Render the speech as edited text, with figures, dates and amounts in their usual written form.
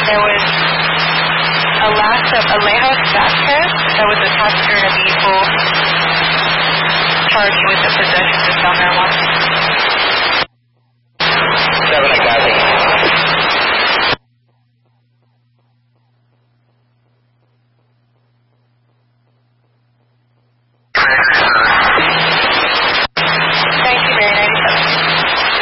there was Alejo Vasquez that was a passenger in a vehicle charged with the possession of sell marijuana. 7 at Kathy.